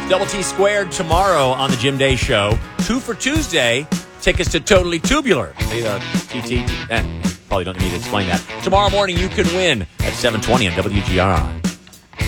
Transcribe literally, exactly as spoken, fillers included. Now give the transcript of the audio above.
Double T Squared tomorrow on the Jim Day Show. Two for Tuesday. Tickets to Totally Tubular. Uh, T T. Eh, probably don't need to explain that. Tomorrow morning you can win at seven twenty on W G R I.